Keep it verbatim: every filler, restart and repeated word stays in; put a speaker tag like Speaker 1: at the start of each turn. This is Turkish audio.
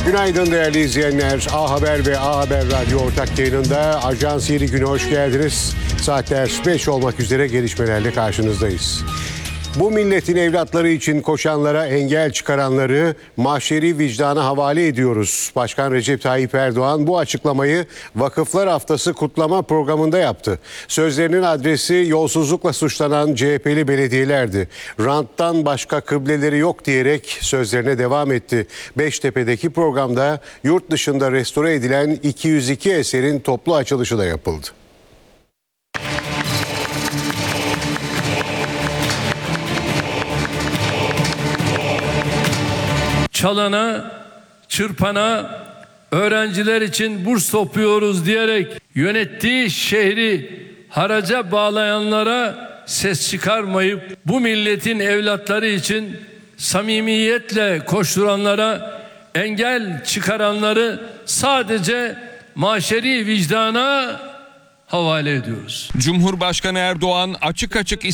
Speaker 1: Günaydın değerli izleyenler. A Haber ve A Haber Radyo ortak yayınında Ajans yedi güne hoş geldiniz. Saatler beş olmak üzere gelişmelerle karşınızdayız. Bu milletin evlatları için koşanlara engel çıkaranları mahşeri vicdana havale ediyoruz. Başkan Recep Tayyip Erdoğan bu açıklamayı Vakıflar Haftası kutlama programında yaptı. Sözlerinin adresi yolsuzlukla suçlanan C H P'li belediyelerdi. Ranttan başka kıbleleri yok diyerek sözlerine devam etti. Beştepe'deki programda yurt dışında restore edilen iki yüz iki eserin toplu açılışı da yapıldı.
Speaker 2: Çalana, çırpana, öğrenciler için burs topluyoruz diyerek yönettiği şehri haraca bağlayanlara ses çıkarmayıp bu milletin evlatları için samimiyetle koşturanlara engel çıkaranları sadece mahşeri vicdana havale ediyoruz.
Speaker 3: Cumhurbaşkanı Erdoğan açık açık